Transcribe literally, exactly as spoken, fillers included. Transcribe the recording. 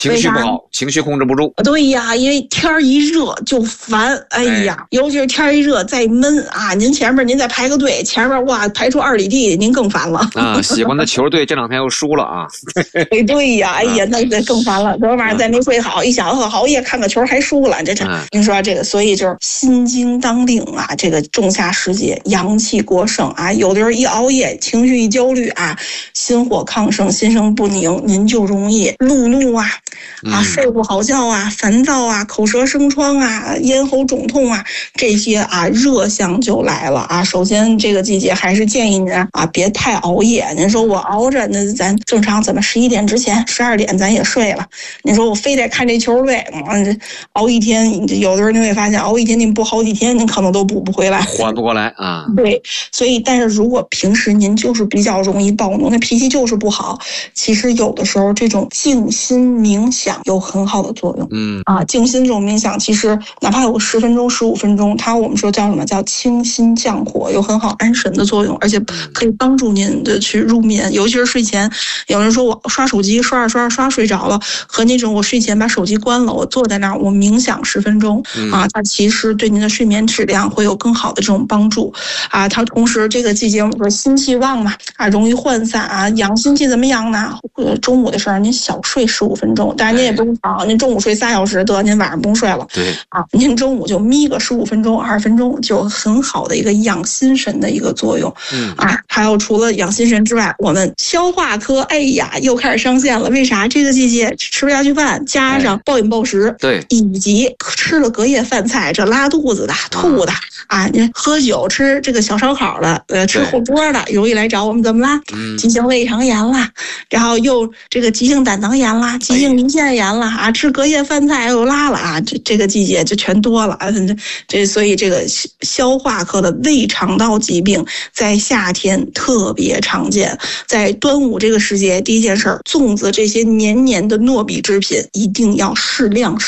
情绪不好，情绪控制不住。 对呀，因为天儿一热就烦，哎呀，哎尤其是天儿一热再闷啊，您前面您再排个队，前面哇排出二里地，您更烦了啊！喜欢的球队这两天又输了啊！ 哎，对呀，哎呀，那那更烦了。昨天晚上再没睡好，一想熬夜看个球还输了，这这，您说这个，所以就是心惊当令啊，这个仲夏时节阳气过盛啊，有的人一熬夜，情绪一焦虑啊，心火亢盛，心生不宁，您就容易路怒啊。啊，睡不好觉啊，烦躁啊，口舌生疮啊，咽喉肿痛啊，这些啊热象就来了啊。首先这个季节还是建议您啊别太熬夜。您说我熬着，那咱正常怎么十一点之前、十二点咱也睡了？您说我非得看这球队，嗯，熬一天，有的人你会发现熬一天您补好几天，您可能都补不回来， 缓不过来啊。 对，所以但是如果平时您就是比较容易暴怒，那脾气就是不好，其实有的时候这种静心冥想有很好的作用。嗯啊，静心这种冥想，其实哪怕有个十分钟、十五分钟，它我们说叫什么叫清心降火，有很好安神的作用，而且可以帮助您的去入眠，尤其是睡前。有人说我刷手机刷着刷着刷睡着了，和那种我睡前把手机关了，我坐在那儿我冥想十分钟啊，它其实对您的睡眠质量会有更好的这种帮助啊。它同时这个季节我们说心气旺嘛啊，容易涣散啊，养心气怎么养呢？呃，中午的时候您小睡十五分钟，当然您也不用长，您中午睡仨小时得，您晚上不用睡了。 对啊，您中午就眯个十五分钟、二十分钟，就很好的一个养心神的一个作用。嗯啊，还有除了养心神之外，我们消化科，哎呀，又开始上线了。为啥？这个季节吃不下去饭，加上暴饮暴食， 对， 以及吃了隔夜饭菜，这拉肚子的、吐的啊，您喝酒吃这个小烧烤的，呃，吃火锅的，容易来找我们怎么啦？嗯，急性胃肠炎啦，然后又这个急性胆囊炎啦，急性胰腺炎啦，啊，吃隔夜饭菜又拉了啊，这这个季节就全多了啊，这这所以这个消化科的胃肠道疾病在夏天特别常见，在端午这个时节，第一件事儿，粽子这些黏黏的糯米制品一定要适量食